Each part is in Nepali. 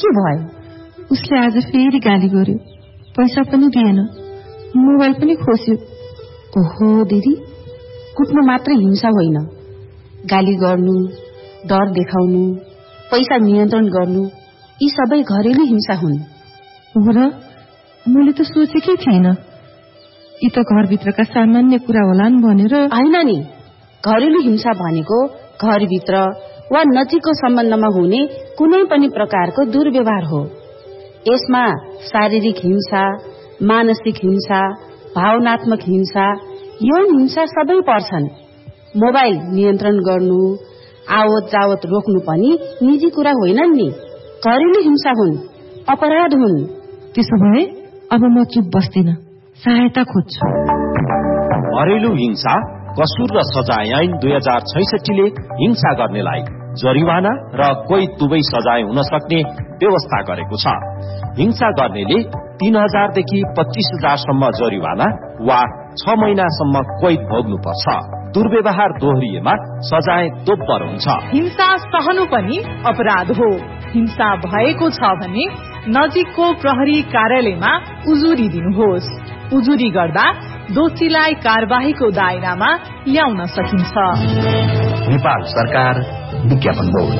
के भयो? उसले आज फेरि गाली गर्यो, पैसा पनि दिएन, मोबाइल पनि खोस्यो। ओहो दिदी, कुट्नु मात्र हिंसा होइन, गाली गर्नु, डर देखाउनु, पैसा नियन्त्रण गर्नु, यी सबै घरेलु हिंसा हुन्। हो र? मैले त सोचेकै थिएन, यी त घरभित्रका सामान्य कुरा होलान् भनेर। होइन नि, घरेलु हिंसा भनेको घरभित्र वा नजिकको सम्बन्धमा हुने कुनै पनि प्रकारको दुर्व्यवहार हो। यसमा शारीरिक हिंसा, मानसिक हिंसा, भावनात्मक हिंसा, यौन हिंसा सबै पर्छन्। मोबाइल नियन्त्रण गर्नु, आवत जावत रोक्नु पनि निजी कुरा होइनन् नि, घरेलु हिंसा हुन्, अपराध हुन्। त्यसो भए अब म चुप बस्दिन, सहायता खोज्छु। घरेलु हिंसा कसुर र सजाय ऐन 2066 ले हिंसा गर्नेलाई जरिवाना र कोही दुवै सजाय हुन सक्ने व्यवस्था गरेको छ। हिंसा गर्नेले 3000 देखि 25,000 सम्म जरिवाना वा 6 महिनासम्म कैद भोग्नुपर्छ। दुर्व्यवहार दोहोरिएमा सजाय दोब्बर हुन्छ। हिंसा सहनु पनि अपराध हो। हिंसा भएको छ भने नजिकको प्रहरी कार्यालयमा उजुरी दिनुहोस्। उजुरी गर्दा दोषीलाई कार्यवाहीको दायरामा ल्याउन सकिन्छ। नेपाल सरकार विज्ञापन बोर्ड।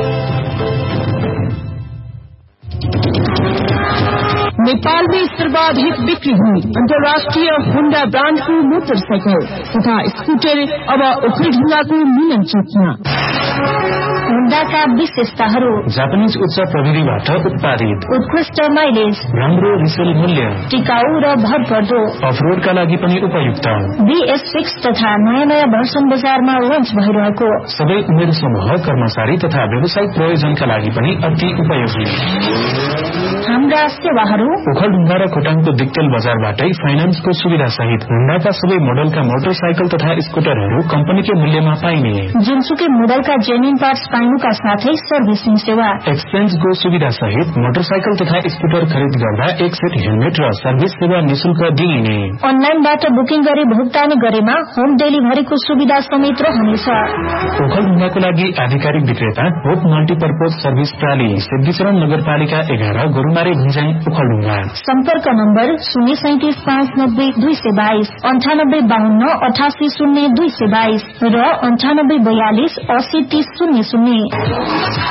नेपाल में सर्वाधिक बिक्री हुई अंतर्राष्ट्रीय होंडा ब्रांड को मोटरसाइकिल तथा स्कूटर अब ओखलढुंगा को मिलन चौकमा। होंडा का विशेषताहरू: जापानीज उच्च प्रविधिबाट उत्पादित, उत्कृष्ट माइलेज, राम्रो रिसेल मूल्य, टिकाऊ र भरपर्दो, अफरोड का लागि पनि उपयुक्त। BS6 तथा नयाँ बर्सन बजारमा लन्च भइरहेको। सबै उमेर समूह, कर्मचारी तथा व्यावसायिक प्रयोजनका लागि पनि अति उपयोगी। हाम्रा सेवाहरू: ओखलढुंगा र खोटाङको दिक्तेल बजारबाटै फाइनान्सको सुविधा सहित होंडाका सबै मोडलका मोटरसाइकल तथा स्कूटरहरू कम्पनीकै मूल्यमा पाइने। जुनसुकै मोडलका जेन्युन पार्ट्स पाइनुका साथै सर्भिसिङ सेवा, एक्सचेन्जको सुविधा सहित मोटरसाइकल तथा स्कूटर खरिद गर्दा एक सेट हेलमेट र सर्भिस सेवा निशुल्क दिइने। अनलाइनबाट बुकिङ गरी भुक्तानी गरेमा होम डेलिभरीको सुविधा समेत रहनेछ। ओखलढुंगाको लागि आधिकारिक विक्रेता होप मल्टीपर्पज सर्भिस प्राली, सिद्धिचरण नगरपालिका 11, गोरुमारी भुञ्जाङ, ओखलढुंगा। सम्पर्क नम्बर 037590222, 9852 880222 र 9842 803000।